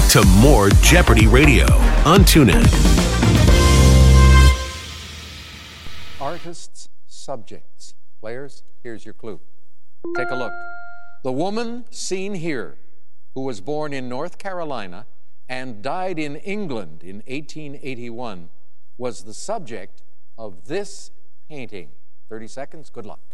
to more Jeopardy Radio on TuneIn. Artists' subjects. Players, here's your clue. Take a look. The woman seen here, who was born in North Carolina and died in England in 1881, was the subject of this painting. 30 seconds, good luck.